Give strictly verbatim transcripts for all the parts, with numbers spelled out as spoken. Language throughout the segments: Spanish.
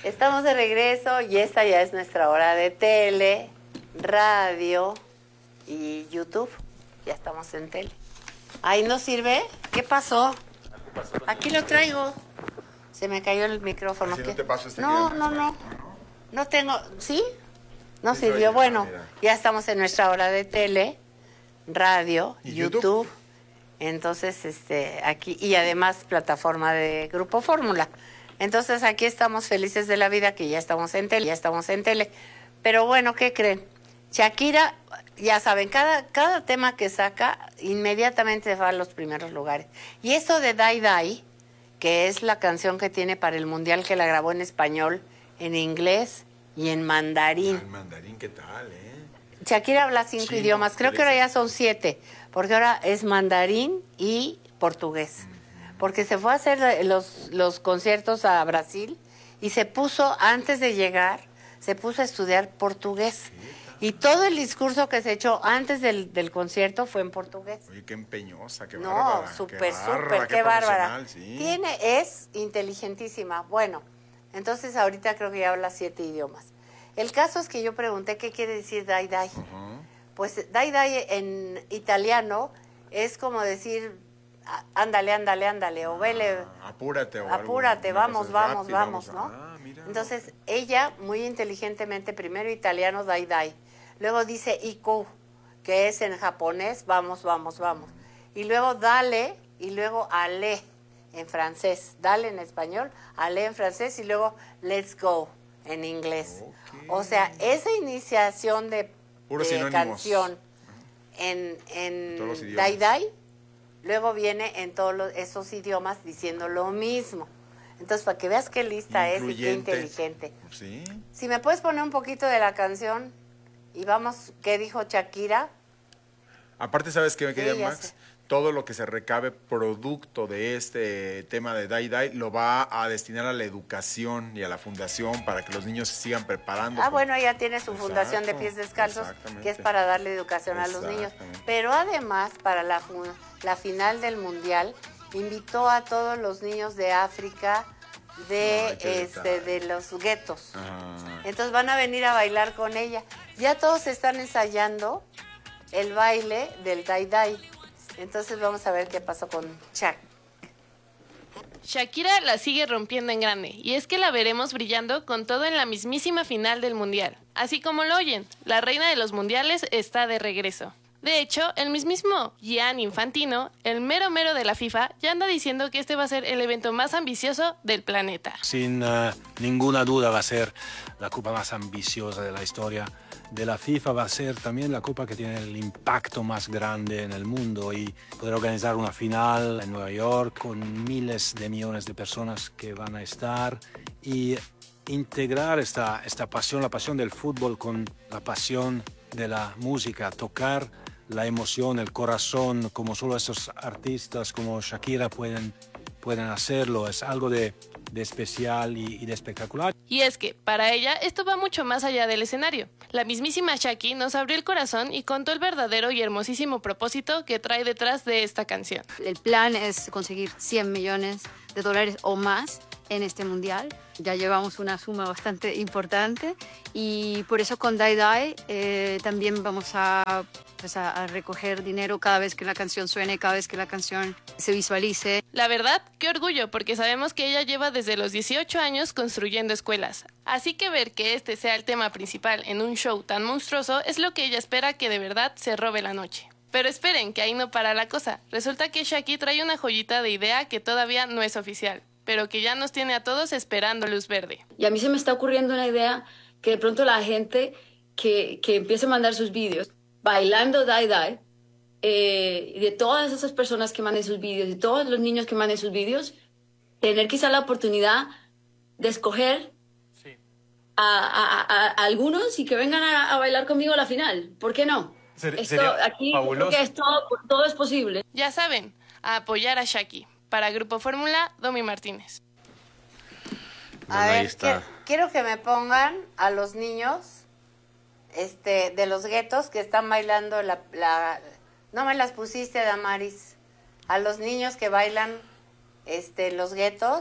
Estamos de regreso y esta ya es nuestra hora de tele, radio y YouTube. Ya estamos en tele. ¿Ahí no sirve? ¿Qué pasó? Aquí lo traigo. Se me cayó el micrófono. ¿Si no te paso este No, guión? no, no. No tengo... ¿Sí? No Sí, sirvió. oye, Bueno, mira. ya estamos en nuestra hora de tele, radio, ¿Y YouTube. YouTube? Entonces, este, aquí, y además plataforma de Grupo Fórmula. Entonces, aquí estamos felices de la vida, que ya estamos en tele, ya estamos en tele. Pero bueno, ¿qué creen? Shakira, ya saben, cada, cada tema que saca, inmediatamente va a los primeros lugares. Y esto de Die Die, que es la canción que tiene para el Mundial, que la grabó en español, en inglés y en mandarín. El mandarín, ¿qué tal, eh? Shakira habla cinco Chino, idiomas, creo que ahora ya son siete, porque ahora es mandarín y portugués. Porque se fue a hacer los, los conciertos a Brasil y se puso, antes de llegar, se puso a estudiar portugués. Y todo el discurso que se echó antes del, del concierto fue en portugués. Oye, qué empeñosa, qué No, bárbara. súper, qué bárbara, súper, qué, bárbara. profesional, sí. Tiene, es inteligentísima. Bueno, entonces ahorita creo que ya habla siete idiomas. El caso es que yo pregunté qué quiere decir die die. Ajá. Pues die die en italiano es como decir á- ándale, ándale, ándale, o vele, Ah, apúrate o algo, apúrate, una vamos, cosa vamos, rápida, vamos, a- ¿no? Ah, mira. Entonces, ella muy inteligentemente, primero italiano, dai dai, luego dice iku, que es en japonés, vamos, vamos, vamos, y luego dale, y luego ale en francés, dale en español, ale en francés, y luego let's go en inglés. Ok. O sea, esa iniciación de, Puros de sinónimos. canción en, en Todos los dai idiomas. dai, luego viene en todos los- esos idiomas diciendo lo mismo. Entonces, para que veas qué lista es y qué Incluyente. inteligente. Sí. Si me puedes poner un poquito de la canción y vamos, ¿qué dijo Shakira? Aparte, ¿sabes qué, querida Sí, ya Max? sé. Todo lo que se recabe producto de este tema de Die Die lo va a destinar a la educación y a la fundación para que los niños se sigan preparando. Ah, con- bueno, ella tiene su fundación de Exacto, pies descalzos, exactamente. que es para darle educación a los niños. Exactamente. Pero además, para la, fu- la final del Mundial, invitó a todos los niños de África, de, Ay, qué este, detalle. de los guetos. Ajá. Entonces van a venir a bailar con ella. Ya todos están ensayando el baile del Die Die. Entonces vamos a ver qué pasó con Shak. Shakira la sigue rompiendo en grande, y es que la veremos brillando con todo en la mismísima final del Mundial. Así como lo oyen, la reina de los mundiales está de regreso. De hecho, el mismísimo Gianni Infantino, el mero mero de la FIFA, ya anda diciendo que este va a ser el evento más ambicioso del planeta. Sin eh, ninguna duda va a ser la copa más ambiciosa de la historia de la FIFA, va a ser también la copa que tiene el impacto más grande en el mundo, y poder organizar una final en Nueva York con miles de millones de personas que van a estar y integrar esta, esta pasión, la pasión del fútbol con la pasión de la música, tocar la emoción, el corazón, como solo esos artistas como Shakira pueden, pueden hacerlo. Es algo de, de especial y, y de espectacular. Y es que, para ella, esto va mucho más allá del escenario. La mismísima Shaki nos abrió el corazón y contó el verdadero y hermosísimo propósito que trae detrás de esta canción. El plan es conseguir cien millones de dólares o más en este mundial. Ya llevamos una suma bastante importante y por eso con Die Die eh, también vamos a, pues a, a recoger dinero cada vez que la canción suene, cada vez que la canción se visualice. La verdad, qué orgullo, porque sabemos que ella lleva desde los dieciocho años construyendo escuelas. Así que ver que este sea el tema principal en un show tan monstruoso es lo que ella espera que de verdad se robe la noche. Pero esperen, que ahí no para la cosa. Resulta que Shaki trae una joyita de idea que todavía no es oficial, pero que ya nos tiene a todos esperando luz verde. Y a mí se me está ocurriendo una idea que de pronto la gente que, que empiece a mandar sus vídeos bailando Die Die, eh, y de todas esas personas que manden sus vídeos, de todos los niños que manden sus vídeos, tener quizá la oportunidad de escoger a, a- a- a algunos y que vengan a, a bailar conmigo a la final. ¿Por qué no? Ser- Esto, sería aquí fabuloso. creo que es todo, todo es posible. Ya saben, a apoyar a Shaki. Para Grupo Fórmula, Domi Martínez. A ver, qui- quiero que me pongan a los niños este, de los guetos que están bailando la, la... No me las pusiste, Damaris. A los niños que bailan este, los guetos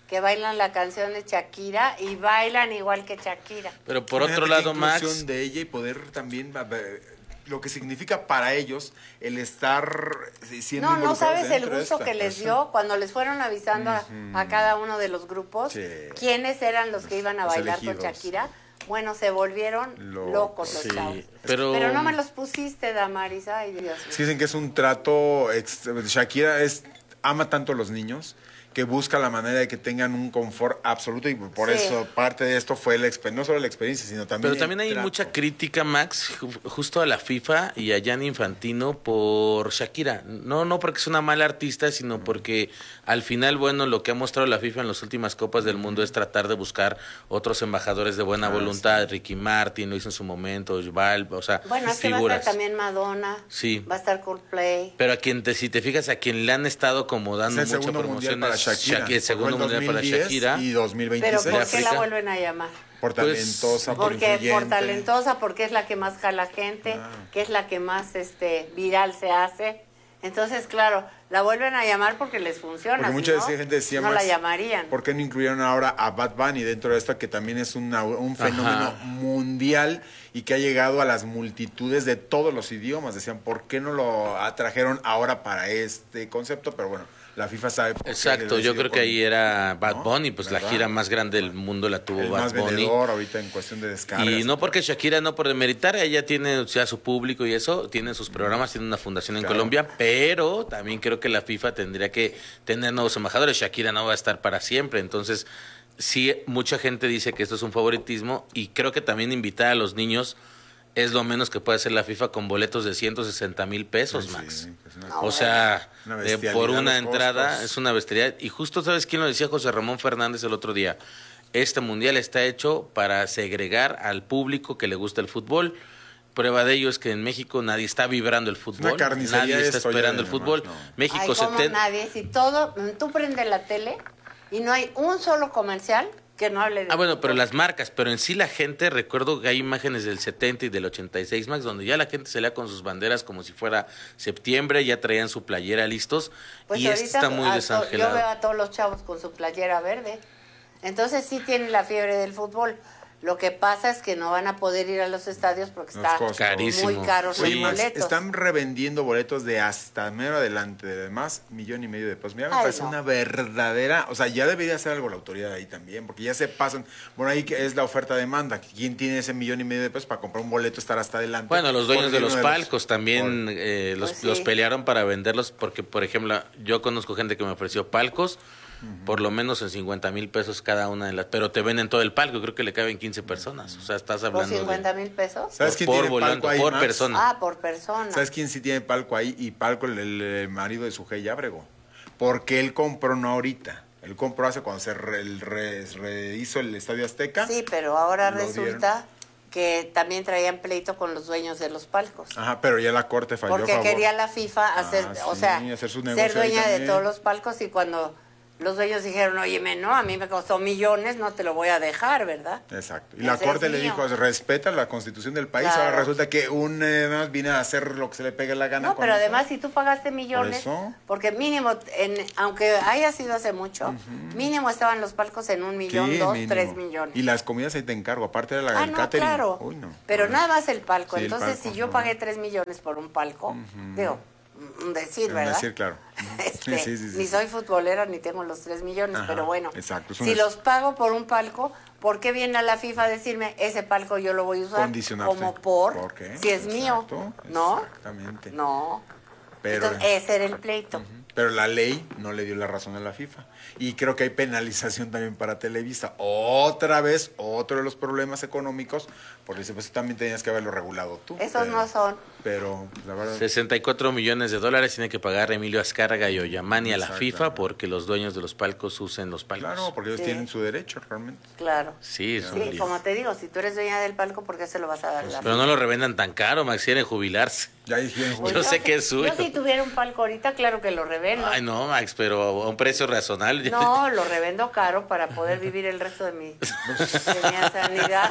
que bailan la canción de Shakira y bailan igual que Shakira. Pero por Imagínate otro qué lado, Max, inclusión de ella y poder también eh, lo que significa para ellos el estar siendo No, no involucrados sabes el dentro de gusto esta. que les Eso. dio cuando les fueron avisando a, a cada uno de los grupos Sí. quiénes eran los que iban a Los bailar elegidos. con Shakira. Bueno, se volvieron Locos. locos los sí, chavos. pero... Pero no me los pusiste, Damaris. Ay, Dios mío. Sí, dicen que es un trato. ex- Shakira es ama tanto a los niños que busca la manera de que tengan un confort absoluto y por Sí. eso parte de esto fue la exper- no solo la experiencia, sino también Pero también el hay trato. mucha crítica, Max, ju- justo a la FIFA y a Gianni Infantino por Shakira. No, no porque es una mala artista, sino porque al final, bueno, lo que ha mostrado la FIFA en las últimas Copas del Mundo es tratar de buscar otros embajadores de buena Ah, voluntad. Ricky Martin lo hizo en su momento, Val, o sea, Bueno, es que va a figuras. estar también Madonna. Sí. Va a estar Coldplay. Pero a quien te, si te fijas, a quien le han estado como dando Es el mucha segundo mundial promoción para es Shakira. Shakira, el segundo Fue el mundial para dos mil diez Shakira. y dos mil Pero veintiséis. ¿por qué la África. vuelven a llamar? Por Pues, talentosa, por Porque por influyente. talentosa, porque es la que más jala gente, que es la que más este viral se hace. Entonces, claro, la vuelven a llamar porque les funciona. Porque si mucha no, gente decía no más, la llamarían. ¿por qué no incluyeron ahora a Bad Bunny dentro de esta que también es una- un fenómeno Ajá. mundial y que ha llegado a las multitudes de todos los idiomas? Decían, ¿por qué no lo atrajeron ahora para este concepto? Pero bueno, la FIFA sabe por qué Exacto, le yo decidió creo que con- ahí era Bad ¿no? Bunny, pues la ¿Verdad? gira más grande del mundo la tuvo el Bad más Bunny. vendedor ahorita en cuestión de descargas. Y no porque Shakira, no por demeritar, ella tiene o sea, su público y eso, tiene sus programas, tiene una fundación en Claro. Colombia, pero también creo que la FIFA tendría que tener nuevos embajadores. Shakira no va a estar para siempre, entonces sí, mucha gente dice que esto es un favoritismo y creo que también invitar a los niños es lo menos que puede hacer la FIFA con boletos de ciento sesenta mil pesos, Sí, Max. pues una- No, O sea, Una de- bestialidad por una los entrada costos. es una bestialidad. Y justo, ¿sabes quién lo decía? José Ramón Fernández el otro día. Este mundial está hecho para segregar al público que le gusta el fútbol. Prueba de ello es que en México nadie está vibrando el fútbol. una carnicería Nadie está esto ya esperando de el fútbol. demás, no. México Ay, como setenta. nadie, si todo, tú prendes la tele y no hay un solo comercial que no hable de Ah, bueno, pero fútbol. las marcas, pero en sí la gente, recuerdo que hay imágenes del setenta y del ochenta y seis, Max, donde ya la gente salía con sus banderas como si fuera septiembre, ya traían su playera listos, Pues y esto ahorita está muy a to- desangelado. Yo veo a todos los chavos con su playera verde. Entonces sí tienen la fiebre del fútbol. Lo que pasa es que no van a poder ir a los estadios porque Los está costos. Carísimo. muy caros Sí. los Max, boletos. están revendiendo boletos de hasta mero adelante, de más millón y medio de pesos. Mira, me Ay, parece no. una verdadera, o sea, ya debería hacer algo la autoridad ahí también, porque ya se pasan, bueno, ahí que es la oferta-demanda, ¿quién tiene ese millón y medio de pesos para comprar un boleto, estar hasta adelante? Bueno, los dueños Por de los uno palcos también por- eh, los, Pues sí. los pelearon para venderlos porque, por ejemplo, yo conozco gente que me ofreció palcos por lo menos en cincuenta mil pesos cada una de las, pero te venden todo el palco, creo que le caben quince personas, o sea, estás ¿Por hablando cincuenta de mil pesos? ¿Sabes por, quién por tiene volante, palco ahí, por Max? persona. Ah, por persona. ¿Sabes quién sí tiene palco ahí? Y palco el, el, el marido de su Sujei Ábrego, porque él compró no ahorita, él compró hace cuando se re, el re- rehizo el Estadio Azteca. Sí, pero ahora Lo resulta que también traían pleito con los dueños de los palcos. Ajá, pero ya la corte falló a Porque favor. quería la FIFA hacer, Ah, o sí, sea, hacer su ser negocio ahí dueña de también. todos los palcos y cuando los dueños dijeron, oye, no, a mí me costó millones, no te lo voy a dejar, ¿verdad? Exacto. Y Ese la es corte le mío. dijo, respeta la constitución del país. Claro. Ahora resulta que un eh, más viene a hacer lo que se le pegue la gana. No, con pero eso. además si tú pagaste millones, eso. porque mínimo, en, aunque haya sido hace mucho, mínimo estaban los palcos en un millón, Sí, dos, mínimo. tres millones. Y las comidas ahí te encargo, aparte de la Ah, del no, catering. claro. Uy, no. Pero nada más el palco. Sí, el Entonces, palco, si yo ajá. pagué tres millones por un palco, digo, un decir, Es ¿verdad? decir, claro. Este, Sí, sí, sí, ni sí. soy futbolera ni tengo los tres millones, Ajá, pero bueno, exacto, es un si es- los pago por un palco, ¿por qué viene a la FIFA a decirme ese palco yo lo voy a usar? Condicionarte. Como por, ¿Por qué? si es mío, Exacto, ¿no? exactamente. No. Pero, Entonces, ese era el pleito. pero la ley no le dio la razón a la FIFA. Y creo que hay penalización también para Televisa. Otra vez, otro de los problemas económicos, porque dice, pues también tenías que haberlo regulado tú. Esos pero- no son. Pero, la verdad... sesenta y cuatro millones de dólares tiene que pagar Emilio Azcárraga y Ollamani a la Exactamente. FIFA porque los dueños de los palcos usen los palcos. Claro, porque ellos Sí. tienen su derecho realmente. Claro. Sí, es un Sí, lío. como te digo, si tú eres dueña del palco, ¿por qué se lo vas a dar a la Pero no lo revendan tan caro, Max, quieren jubilarse. Ya dijeron, Pues Yo sé si- que es suyo. Yo si tuviera un palco ahorita, claro que lo revendo. Ay, no, Max, pero a un precio razonable. No, lo revendo caro para poder vivir el resto de mi, de mi sanidad.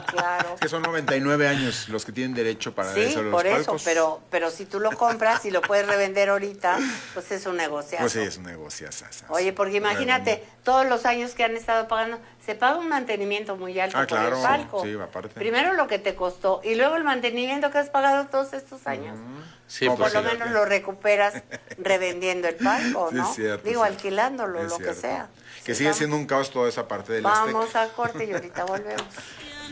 Claro. Que son noventa y nueve años los que tienen derecho para Sí, eso los por eso, palcos. pero, pero si tú lo compras y lo puedes revender ahorita, pues es un negociazo. Pues sí, es un negocio. Oye, porque imagínate, todos los años que han estado pagando, se paga un mantenimiento muy alto Ah, por claro, el palco. sí, aparte. Primero lo que te costó y luego el mantenimiento que has pagado todos estos años. Sí, ¿Cómo pues Por lo sí. menos lo recuperas revendiendo el palco, Sí, ¿no? es cierto, Digo, sí. alquilándolo, Es lo que cierto. sea. Que Sí, sigue vamos- siendo un caos toda esa parte del Vamos Azteca. a corte y ahorita volvemos.